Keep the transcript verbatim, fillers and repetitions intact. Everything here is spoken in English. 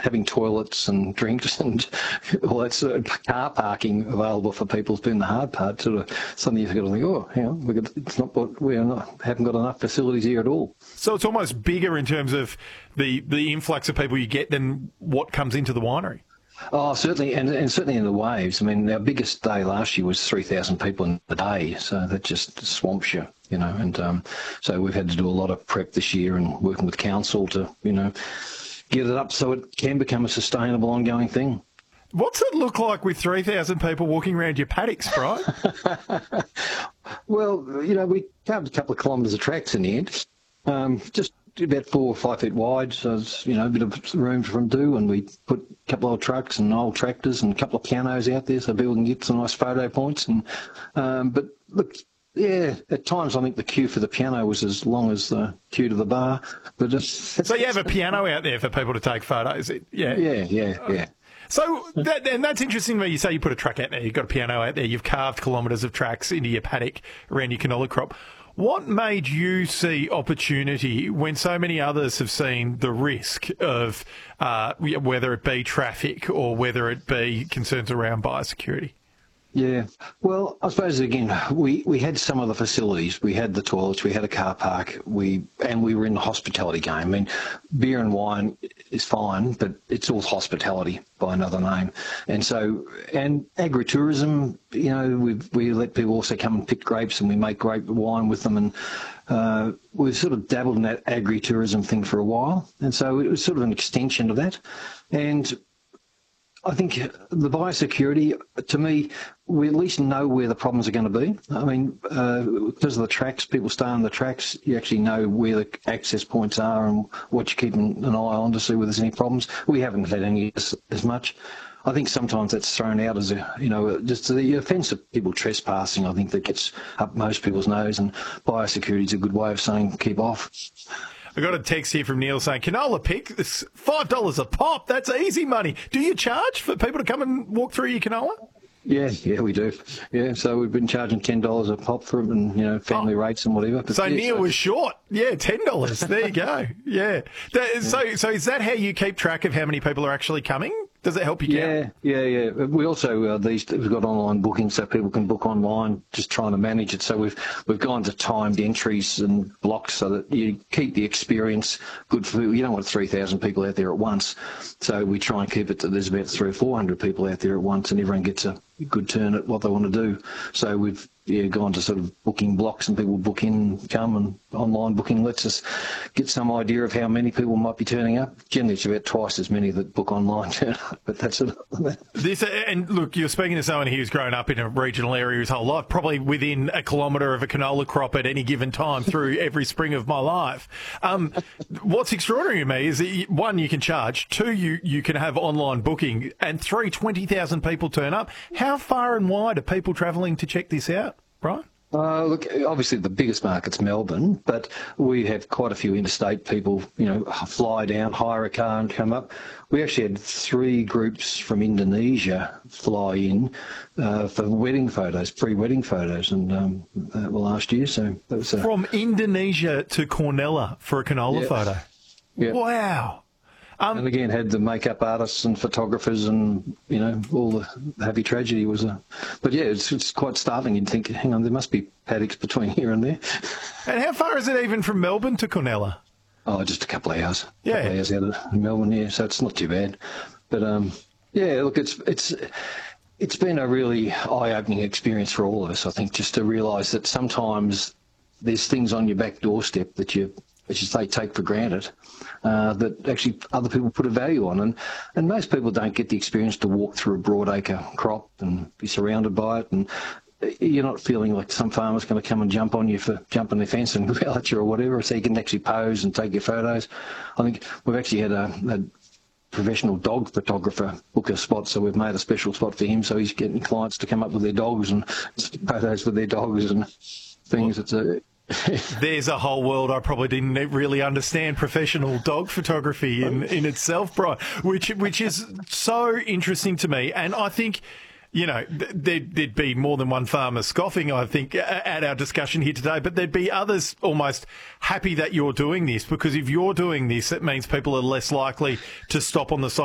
having toilets and drinks and all that sort of car parking available for people has been the hard part. Sort of something you've got to think, oh, hang on, we've got, it's not what we are not haven't got enough facilities here at all. So it's almost bigger in terms of the the influx of people you get than what comes into the winery. Oh, certainly, and, and certainly in the waves. I mean, our biggest day last year was three thousand people in the day, so that just swamps you, you know. And um, so we've had to do a lot of prep this year and working with council to, you know, get it up so it can become a sustainable, ongoing thing. What's it look like with three thousand people walking around your paddocks, Brian? Well, you know, we carved a couple of kilometres of tracks in the end, um, just about four or five feet wide, so it's, you know, a bit of room for them to do, and we put a couple of old trucks and old tractors and a couple of pianos out there so people can get some nice photo points. And um, But, look, yeah, at times I think the queue for the piano was as long as the queue to the bar. But it's, So you have a piano out there for people to take photos? Yeah, yeah, yeah, yeah. So, that, and that's interesting when you say you put a truck out there, you've got a piano out there, you've carved kilometres of tracks into your paddock around your canola crop. What made you see opportunity when so many others have seen the risk of uh, whether it be traffic or whether it be concerns around biosecurity? Yeah, well, I suppose, again, we, we had some of the facilities. We had the toilets, we had a car park, we and we were in the hospitality game. I mean, beer and wine is fine, but it's all hospitality by another name. And so, and agritourism, you know, we we let people also come and pick grapes and we make grape wine with them. And uh, we've sort of dabbled in that agritourism thing for a while. And so it was sort of an extension of that. And I think the biosecurity, to me, we at least know where the problems are going to be. I mean, uh, because of the tracks, people stay on the tracks, you actually know where the access points are and what you're keeping an eye on to see whether there's any problems. We haven't had any as, as much. I think sometimes that's thrown out as a, you know, just the offence of people trespassing, I think that gets up most people's nose, and biosecurity is a good way of saying keep off. I got a text here from Neil saying, canola pick, it's five dollars a pop. That's easy money. Do you charge for people to come and walk through your canola? Yeah, yeah, we do. Yeah, so we've been charging ten dollars a pop for it, and, you know, family oh. rates and whatever. But so yeah, Neil so was short. Yeah, ten dollars. There you go. Yeah. That, so, so is that how you keep track of how many people are actually coming? Does it help you yeah, count? Yeah, yeah, yeah. We also, uh, these, we've got online booking so people can book online, just trying to manage it. So we've we've gone to timed entries and blocks so that you keep the experience good for people. You don't want three thousand people out there at once. So we try and keep it to there's about three or four hundred people out there at once, and everyone gets a good turn at what they want to do. So we've yeah, gone to sort of booking blocks, and people book in, come, and online booking lets us get some idea of how many people might be turning up. Generally, it's about twice as many that book online turn up, but that's it. This, and look, you're speaking to someone who's grown up in a regional area his whole life, probably within a kilometre of a canola crop at any given time through every spring of my life. Um, what's extraordinary to me is that, one, you can charge, two, you, you can have online booking, and three, twenty thousand people turn up. How far and wide are people travelling to check this out, Brian? Uh, look, obviously the biggest market's Melbourne, but we have quite a few interstate people, you know, fly down, hire a car and come up. We actually had three groups from Indonesia fly in uh, for wedding photos, pre-wedding photos, and um, uh, well, last year. So that was uh, from Indonesia to Cornella for a canola yeah. photo. Yeah. Wow. Um, and again, had the makeup artists and photographers, and you know, all the happy tragedy was a. But yeah, it's it's quite startling. You'd think, hang on, there must be paddocks between here and there. And how far is it even from Melbourne to Cornella? Oh, just a couple of hours. Yeah, a couple of hours out of Melbourne, yeah. So it's not too bad. But um, yeah, look, it's it's it's been a really eye-opening experience for all of us. I think just to realise that sometimes there's things on your back doorstep that you. As you say, take for granted, uh, that actually other people put a value on. And, and most people don't get the experience to walk through a broadacre crop and be surrounded by it. And you're not feeling like some farmer's going to come and jump on you for jumping the fence and yell at you or whatever, so you can actually pose and take your photos. I think we've actually had a, a professional dog photographer book a spot, so we've made a special spot for him, so he's getting clients to come up with their dogs and photos with their dogs and things. It's a... There's a whole world I probably didn't really understand, professional dog photography in, in itself, Brian, which which is so interesting to me. And I think, you know, there'd, there'd be more than one farmer scoffing, I think, at our discussion here today, but there'd be others almost happy that you're doing this, because if you're doing this, it means people are less likely to stop on the side